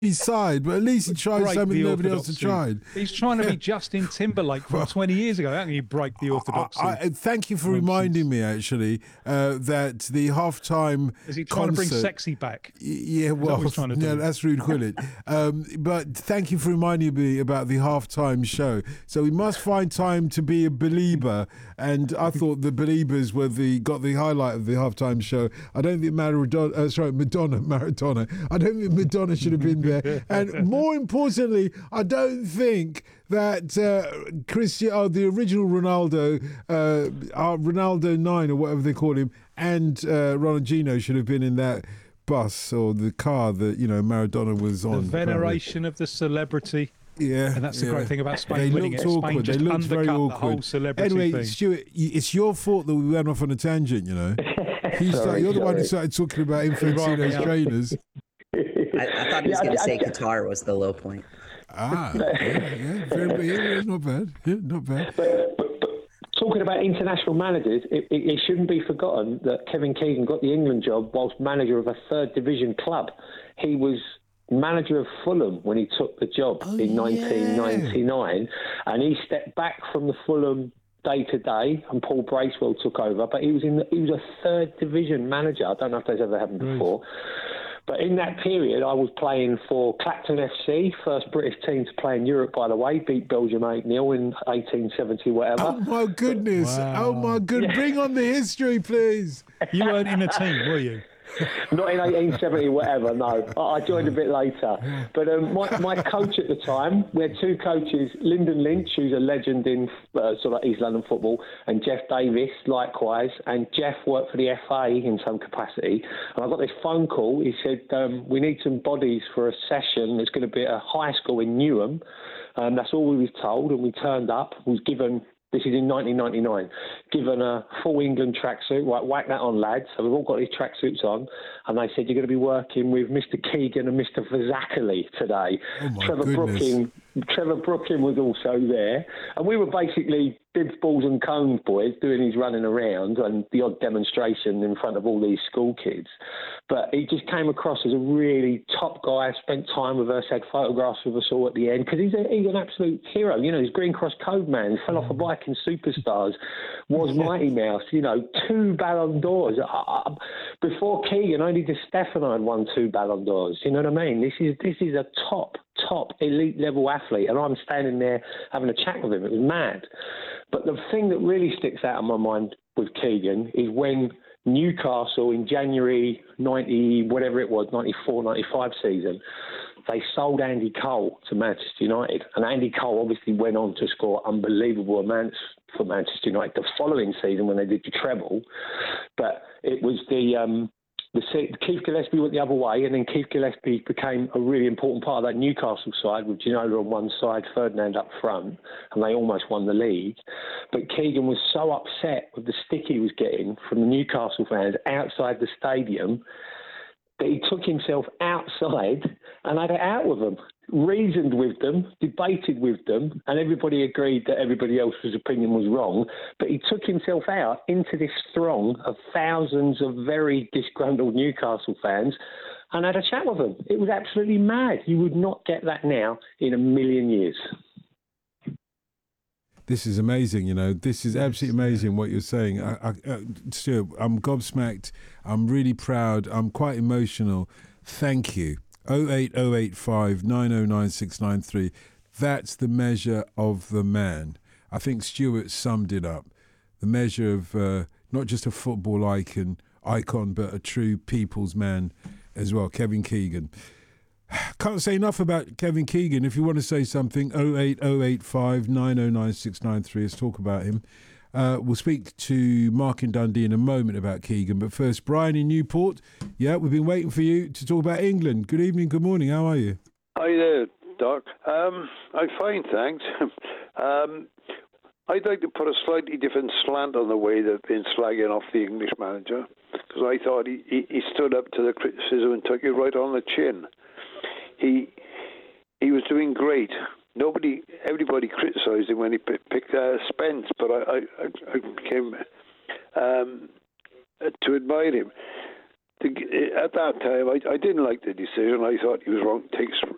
his side, but at least he tried Break something the nobody else had orthodoxy. tried. He's trying to be Justin Timberlake from 20 years ago. How can you break the orthodoxy? Thank you for reminding me, actually, that the halftime Is he trying concert, to bring sexy back? Yeah, Is that well, what he's trying to do? yeah, that's Rude Quillett. But thank you for reminding me about the halftime show. So we must find time to be a believer, and I thought the believers got the highlight of the halftime show. I don't think Maradona. I don't think Madonna should have been there, and more importantly, I don't think that the original Ronaldo, Ronaldo 9 or whatever they call him, and Ronaldinho should have been in that bus or the car that Maradona was on. The veneration of the celebrity. Yeah, and that's the great thing about Spain winning it. Awkward. Spain just they looked very undercut awkward. the whole celebrity anyway, thing. Stuart, it's your fault that we went off on a tangent. You're the one who started talking about Infantino's trainers. I thought he was going to say Qatar was the low point. Not bad. Yeah, not bad. But talking about international managers, it shouldn't be forgotten that Kevin Keegan got the England job whilst manager of a third division club. He was manager of Fulham when he took the job in 1999, and he stepped back from the Fulham day-to-day, and Paul Bracewell took over. But he was a third division manager. I don't know if that's ever happened before. But in that period, I was playing for Clacton FC, first British team to play in Europe, by the way, beat Belgium 8-0 in 1870, whatever. Oh, my goodness. Wow. Oh, my goodness. Bring on the history, please. You weren't in a team, were you? Not in 1870, whatever, no. I joined a bit later. But my coach at the time, we had two coaches, Lyndon Lynch, who's a legend in sort of East London football, and Jeff Davis, likewise. And Jeff worked for the FA in some capacity. And I got this phone call. He said, we need some bodies for a session. It's going to be at a high school in Newham. That's all we was told. And we turned up, was given... This is in 1999. Given a full England tracksuit, right, whack that on, lads. So we've all got these tracksuits on, and they said you're going to be working with Mr. Keegan and Mr. Fazackerley today. Oh my Trevor Brooking was also there, and we were basically bibs, balls, and cones boys doing his running around and the odd demonstration in front of all these school kids. But he just came across as a really top guy. Spent time with us, had photographs with us all at the end because he's an absolute hero. He's Green Cross Code man. Fell off a bike in Superstars. Was Mighty Mouse. 2 Ballon d'Ors. Before Keegan, only Di Stefano had won 2 Ballon d'Ors. You know what I mean? This is a top elite level athlete, and I'm standing there having a chat with him. It was mad. But the thing that really sticks out in my mind with Keegan is when Newcastle in January 90, whatever it was, 94, 95 season, they sold Andy Cole to Manchester United. And Andy Cole obviously went on to score unbelievable amounts for Manchester United the following season when they did the treble. But it was Keith Gillespie went the other way, and then Keith Gillespie became a really important part of that Newcastle side with Ginola on one side, Ferdinand up front, and they almost won the league. But Keegan was so upset with the stick he was getting from the Newcastle fans outside the stadium that he took himself outside and had it out with them, reasoned with them, debated with them, and everybody agreed that everybody else's opinion was wrong. But he took himself out into this throng of thousands of very disgruntled Newcastle fans and had a chat with them. It was absolutely mad. You would not get that now in a million years. This is amazing, This is absolutely amazing what you're saying. Stuart, I'm gobsmacked. I'm really proud. I'm quite emotional. Thank you. 08085 909 693. That's the measure of the man. I think Stuart summed it up. The measure of not just a football icon, but a true people's man as well, Kevin Keegan. Can't say enough about Kevin Keegan. If you want to say something, 08085 909 693. Let's talk about him. We'll speak to Mark in Dundee in a moment about Keegan. But first, Brian in Newport. Yeah, we've been waiting for you to talk about England. Good evening, good morning. How are you? Hi there, Doc. I'm fine, thanks. I'd like to put a slightly different slant on the way they've been slagging off the English manager, because I thought he stood up to the criticism and took it right on the chin. He was doing great. Everybody criticised him when he picked Spence, but I came to admire him. At that time, I didn't like the decision. I thought he was wrong. Takes